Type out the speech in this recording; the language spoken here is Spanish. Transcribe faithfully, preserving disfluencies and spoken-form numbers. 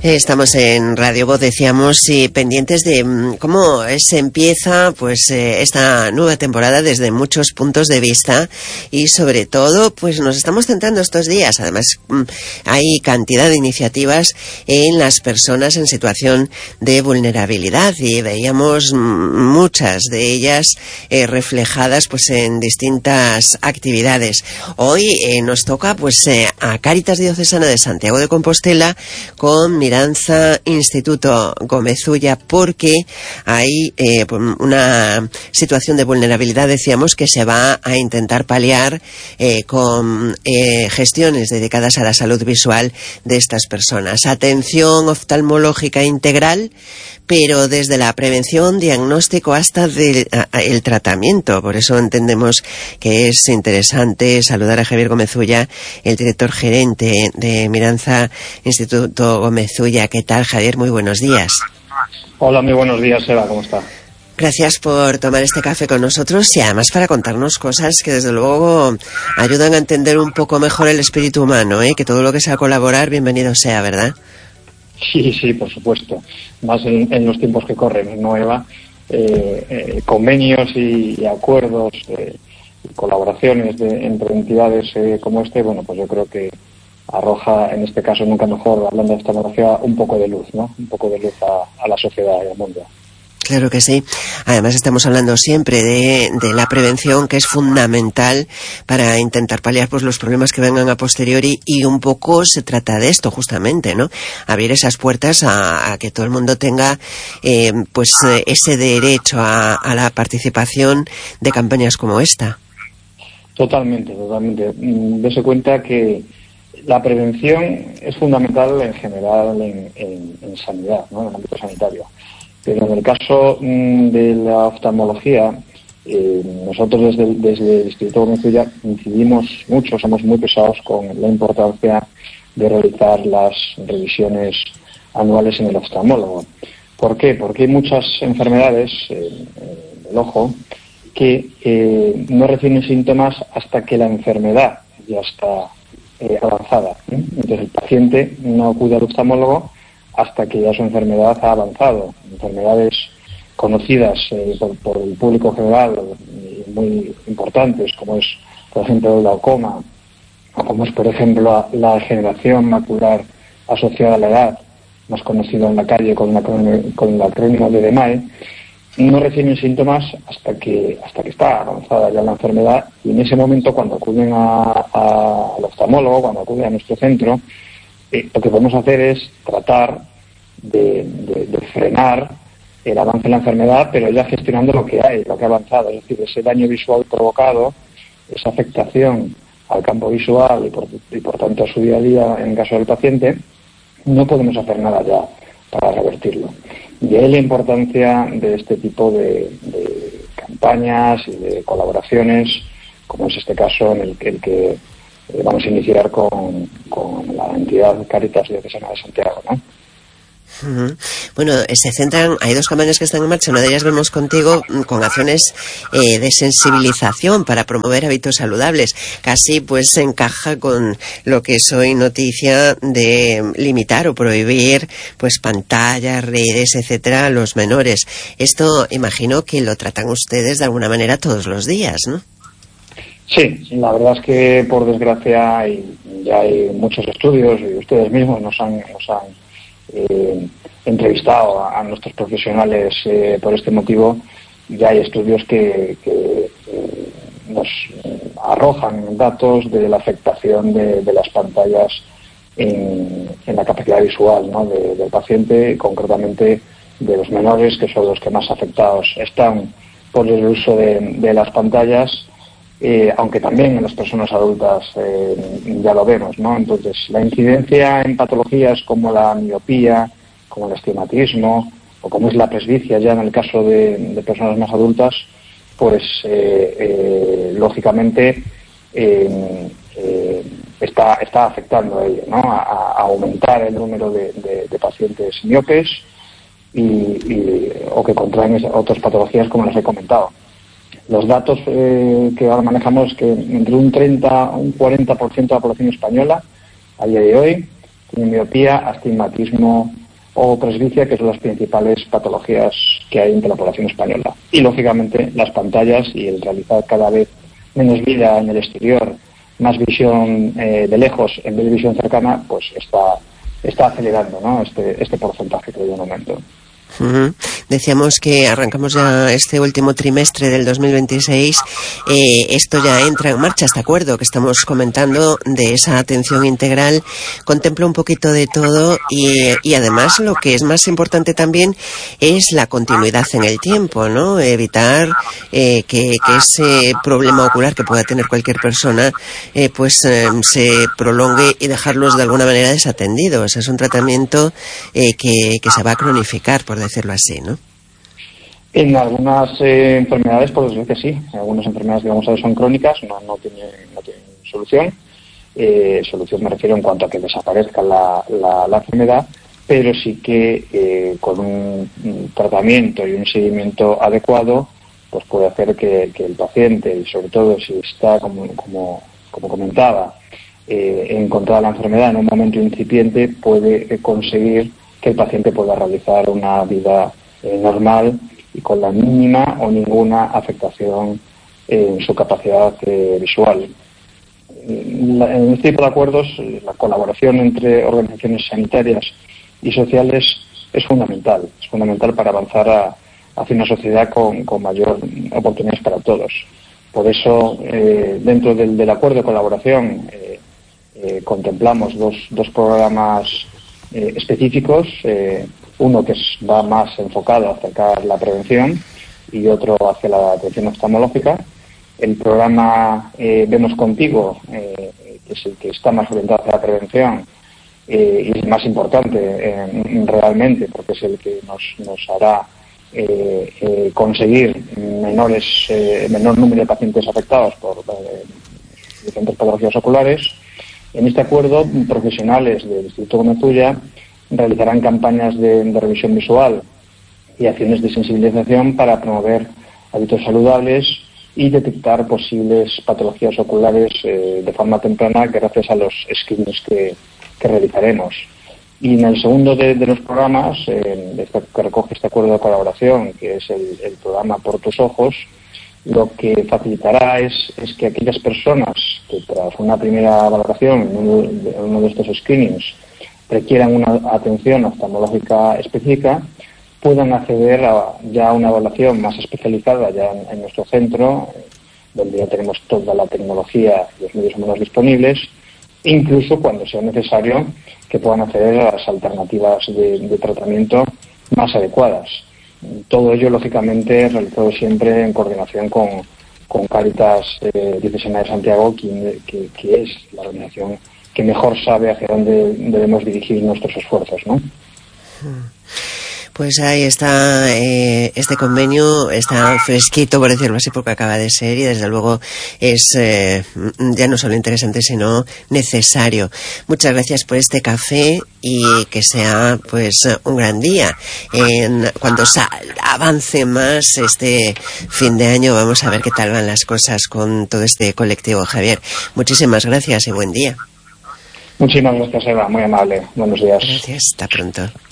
Estamos en Radio Voz, decíamos, y pendientes de cómo se empieza pues eh, esta nueva temporada desde muchos puntos de vista y sobre todo pues nos estamos centrando estos días. Además hay cantidad de iniciativas en las personas en situación de vulnerabilidad y veíamos muchas de ellas eh, reflejadas pues en distintas actividades. Hoy eh, nos toca pues eh, a Cáritas Diocesana de Santiago de Compostela con Miranza Instituto Gómez Ulla, porque hay eh, una situación de vulnerabilidad, decíamos, que se va a intentar paliar eh, con eh, gestiones dedicadas a la salud visual de estas personas. Atención oftalmológica integral, pero desde la prevención, diagnóstico hasta de, a, el tratamiento. Por eso entendemos que es interesante saludar a Javier Gómez Ulla, el director gerente de Miranza Instituto Gómez Ulla. ¿Qué tal, Javier? Muy buenos días. Hola, muy buenos días, Eva. ¿Cómo está? Gracias por tomar este café con nosotros y además para contarnos cosas que desde luego ayudan a entender un poco mejor el espíritu humano, ¿eh? Que todo lo que sea colaborar, bienvenido sea, ¿verdad? Sí, sí, por supuesto. Más en, en los tiempos que corren, ¿no, Eva? Eh, eh, convenios y, y acuerdos, eh, y colaboraciones de, entre entidades eh, como este, bueno, pues yo creo que arroja, en este caso nunca mejor, hablando de oftalmología, un poco de luz, ¿no? Un poco de luz a, a la sociedad y al mundo. Claro que sí. Además estamos hablando siempre de, de la prevención, que es fundamental para intentar paliar pues los problemas que vengan a posteriori, y un poco se trata de esto justamente, ¿no? Abrir esas puertas a, a que todo el mundo tenga eh, pues eh, ese derecho a, a la participación de campañas como esta. Totalmente, totalmente. Dese cuenta que la prevención es fundamental en general en, en, en sanidad, ¿no? En el ámbito sanitario. Pero en el caso mmm, de la oftalmología, eh, nosotros desde, desde el Instituto Gómez Ulla incidimos mucho, somos muy pesados con la importancia de realizar las revisiones anuales en el oftalmólogo. ¿Por qué? Porque hay muchas enfermedades eh, del ojo que eh, no reciben síntomas hasta que la enfermedad ya está eh, avanzada, ¿eh? Entonces el paciente no acude al oftalmólogo hasta que ya su enfermedad ha avanzado. Enfermedades conocidas eh, por, por el público general, eh, muy importantes, como es, por ejemplo, el glaucoma, o como es, por ejemplo, la degeneración macular asociada a la edad, más conocido en la calle con la, con la acrónimo de D M A E, no reciben síntomas hasta que hasta que está avanzada ya la enfermedad, y en ese momento, cuando acuden a, a, al oftalmólogo, cuando acuden a nuestro centro, Eh, lo que podemos hacer es tratar de, de, de frenar el avance de la enfermedad, pero ya gestionando lo que hay, lo que ha avanzado, es decir, ese daño visual provocado, esa afectación al campo visual y por, y por tanto a su día a día en caso del paciente, no podemos hacer nada ya para revertirlo. De ahí la importancia de este tipo de, de campañas y de colaboraciones, como es este caso en el que, el que vamos a iniciar con, con la entidad Cáritas Diocesana de Santiago, ¿no? Uh-huh. Bueno, se centran, hay dos campañas que están en marcha. Una de ellas vemos contigo con acciones eh, de sensibilización para promover hábitos saludables. Casi pues se encaja con lo que es hoy noticia de limitar o prohibir pues pantallas, redes, etcétera, a los menores. Esto imagino que lo tratan ustedes de alguna manera todos los días, ¿no? Sí, la verdad es que por desgracia hay, ya hay muchos estudios, y ustedes mismos nos han, nos han eh, entrevistado a, a nuestros profesionales eh, por este motivo. Ya hay estudios que, que eh, nos arrojan datos de la afectación de, de las pantallas en, en la capacidad visual, ¿no? de, del paciente, concretamente de los menores, que son los que más afectados están por el uso de, de las pantallas. Eh, aunque también en las personas adultas eh, ya lo vemos, ¿no? Entonces, la incidencia en patologías como la miopía, como el astigmatismo, o como es la presbicia ya en el caso de, de personas más adultas, pues eh, eh, lógicamente eh, eh, está, está afectando a ello, ¿no? A, a aumentar el número de, de, de pacientes miopes y, y, o que contraen otras patologías como les he comentado. Los datos eh, que ahora manejamos es que entre un treinta a un cuarenta por ciento de la población española a día de hoy tienen miopía, astigmatismo o presbicia, que son las principales patologías que hay entre la población española. Y, lógicamente, las pantallas y el realizar cada vez menos vida en el exterior, más visión eh, de lejos en vez de visión cercana, pues está, está acelerando, ¿no?, este, este porcentaje que de momento. Uh-huh. Decíamos que arrancamos ya este último trimestre del dos mil veintiséis. Eh, esto ya entra en marcha, este acuerdo que estamos comentando de esa atención integral. Contempla un poquito de todo y, y además lo que es más importante también es la continuidad en el tiempo, ¿no? Evitar eh, que, que ese problema ocular que pueda tener cualquier persona eh, pues eh, se prolongue y dejarlos de alguna manera desatendidos. Es un tratamiento eh, que, que se va a cronificar, por decirlo así, ¿no? En algunas eh, enfermedades, por desgracia, sí. En algunas enfermedades, digamos, son crónicas, no, no tienen no tiene solución. Eh, solución me refiero en cuanto a que desaparezca la, la, la enfermedad, pero sí que eh, con un, un tratamiento y un seguimiento adecuado, pues puede hacer que, que el paciente, y sobre todo si está, como, como, como comentaba, eh, encontrada la enfermedad en un momento incipiente, puede eh, conseguir que el paciente pueda realizar una vida eh, normal y con la mínima o ninguna afectación eh, en su capacidad eh, visual. La, en este tipo de acuerdos, la colaboración entre organizaciones sanitarias y sociales es fundamental, es fundamental para avanzar a, hacia una sociedad con, con mayor oportunidades para todos. Por eso, eh, dentro del, del acuerdo de colaboración, eh, eh, contemplamos dos, dos programas Eh, específicos, eh, uno que es, va más enfocado a acercar la prevención y otro hacia la atención oftalmológica. El programa eh, Vemos Contigo, eh, que es el que está más orientado hacia la prevención eh, y es el más importante eh, realmente, porque es el que nos, nos hará eh, eh, conseguir menores eh, menor número de pacientes afectados por eh, diferentes patologías oculares. En este acuerdo, profesionales del Instituto Gómez Ulla realizarán campañas de, de revisión visual y acciones de sensibilización para promover hábitos saludables y detectar posibles patologías oculares eh, de forma temprana gracias a los screenings que, que realizaremos. Y en el segundo de, de los programas, eh, este, que recoge este acuerdo de colaboración, que es el, el programa Por tus Ojos, lo que facilitará es, es que aquellas personas que tras una primera valoración en uno de, uno de estos screenings requieran una atención oftalmológica específica, puedan acceder a ya a una evaluación más especializada ya en, en nuestro centro, donde ya tenemos toda la tecnología y los medios humanos disponibles, e incluso cuando sea necesario que puedan acceder a las alternativas de, de tratamiento más adecuadas. Todo ello, lógicamente, realizado siempre en coordinación con, con Cáritas eh, Diocesana de Santiago, que, que, que es la organización que mejor sabe hacia dónde debemos dirigir nuestros esfuerzos, ¿no? Pues ahí está, eh, este convenio está fresquito, por decirlo así, porque acaba de ser y desde luego es eh, ya no solo interesante, sino necesario. Muchas gracias por este café y que sea pues un gran día. En, cuando sa- avance más este fin de año, vamos a ver qué tal van las cosas con todo este colectivo, Javier. Muchísimas gracias y buen día. Muchísimas gracias, Eva, muy amable. Buenos días. Gracias, hasta pronto.